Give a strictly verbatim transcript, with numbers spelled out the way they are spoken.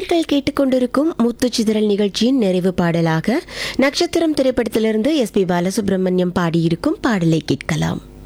நேர்கள் கேட்டுக்கொண்டிருக்கும் முத்துச்சிதறல் நிகழ்ச்சியின் நிறைவு பாடலாக நட்சத்திரம் திரைப்படத்திலிருந்து எஸ் பி பாலசுப்ரமணியம் பாடியிருக்கும் பாடலை கேட்கலாம்.